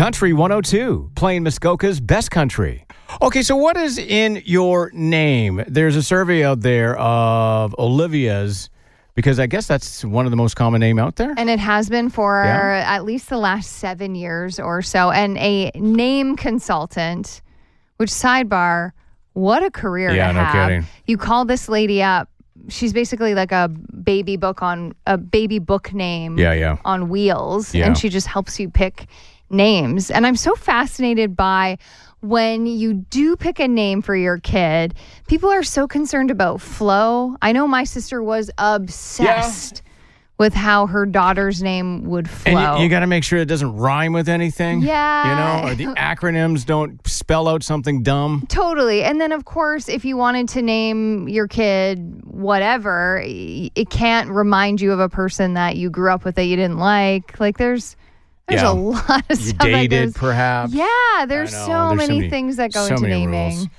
Country 102, playing Muskoka's best country. Okay, so what is in your name? There's a survey out there of Olivia's, because I guess that's one of the most common name out there. And it has been for at least the last 7 years or so. And a name consultant, which sidebar, what a career to have. Yeah, no kidding. You call this lady up. She's basically like a baby book name on wheels. Yeah. And she just helps you pick names. And I'm so fascinated by when you do pick a name for your kid, people are so concerned about flow. I know my sister was obsessed with how her daughter's name would flow. And you got to make sure it doesn't rhyme with anything. Yeah. You know, or the acronyms don't spell out something dumb. Totally. And then, of course, if you wanted to name your kid whatever, it can't remind you of a person that you grew up with that you didn't like. Like, there's a lot of you stuff. Dated, perhaps. Yeah, there's so many things that go into naming.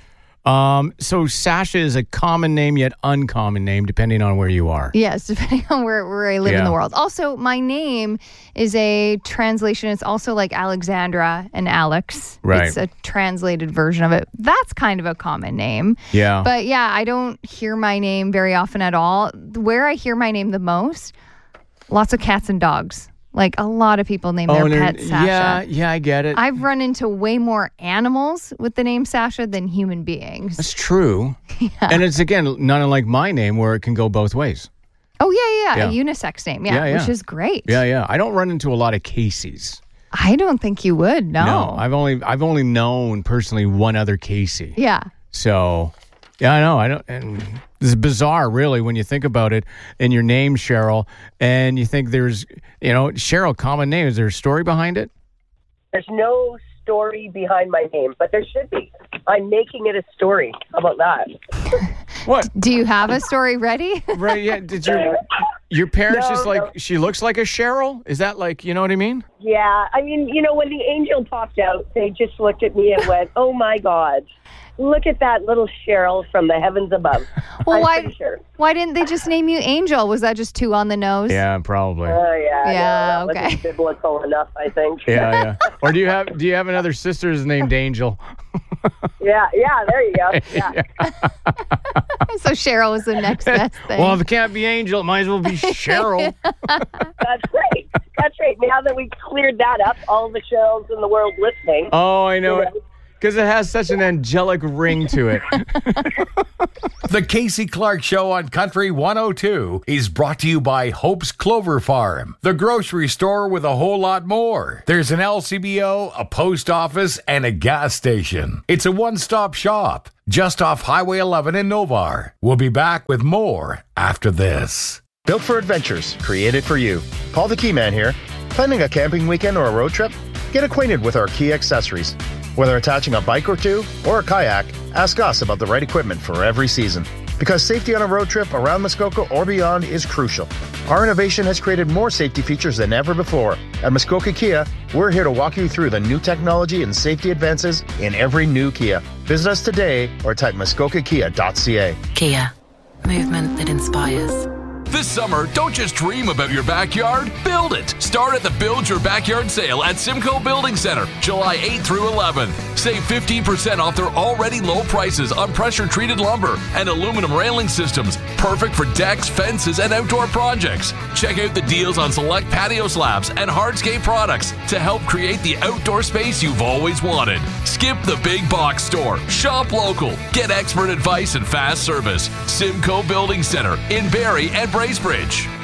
So Sasha is a common name, yet uncommon name, depending on where you are. Yes, depending on where I live in the world. Also, my name is a translation. It's also like Alexandra and Alex. Right. It's a translated version of it. That's kind of a common name. Yeah. But yeah, I don't hear my name very often at all. Where I hear my name the most, lots of cats and dogs. Like, a lot of people name their pets Sasha. Yeah, I get it. I've run into way more animals with the name Sasha than human beings. That's true. Yeah. And it's, again, not unlike my name where it can go both ways. Oh, yeah. A unisex name, which is great. Yeah. I don't run into a lot of Caseys. I don't think you would, no. I've only known personally one other Casey. Yeah. So, yeah, I know. I don't. And this is bizarre, really, when you think about it. And your name, Cheryl, and you think there's, Cheryl, common name. Is there a story behind it? There's no story behind my name, but there should be. I'm making it a story. How about that? What? Do you have a story ready? Right. Yeah. Did your parents she looks like a Cheryl? Is that like, you know what I mean? Yeah. I mean, when the angel popped out, they just looked at me and went, "Oh my God. Look at that little Cheryl from the heavens above." Well, why didn't they just name you Angel? Was that just too on the nose? Yeah, probably. Yeah, no, that wasn't biblical enough, I think. Yeah. Or do you have another sister who's named Angel? Yeah, there you go. Yeah. So Cheryl was the next best thing. Well, if it can't be Angel, it might as well be Cheryl. That's great. Now that we cleared that up, all the Cheryls in the world listening. Oh, I know it. Because it has such an angelic ring to it. The Casey Clark Show on Country 102 is brought to you by Hope's Clover Farm, the grocery store with a whole lot more. There's an LCBO, a post office, and a gas station. It's a one-stop shop just off Highway 11 in Novar. We'll be back with more after this. Built for adventures, created for you. Paul the Key Man here. Planning a camping weekend or a road trip? Get acquainted with our key accessories. Whether attaching a bike or two or a kayak, ask us about the right equipment for every season. Because safety on a road trip around Muskoka or beyond is crucial. Our innovation has created more safety features than ever before. At Muskoka Kia, we're here to walk you through the new technology and safety advances in every new Kia. Visit us today or type muskokakia.ca. Kia, movement that inspires. This summer, don't just dream about your backyard, build it. Start at the Build Your Backyard sale at Simcoe Building Center, July 8th through 11th. Save 15% off their already low prices on pressure-treated lumber and aluminum railing systems, perfect for decks, fences, and outdoor projects. Check out the deals on select patio slabs and hardscape products to help create the outdoor space you've always wanted. Skip the big box store. Shop local. Get expert advice and fast service. Simcoe Building Center in Barrie and Bracebridge.